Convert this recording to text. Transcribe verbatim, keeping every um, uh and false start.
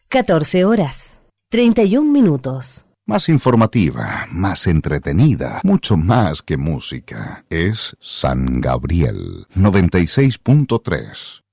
catorce horas, treinta y un minutos. Más informativa, más entretenida, mucho más que música. Es San Gabriel noventa y seis punto tres.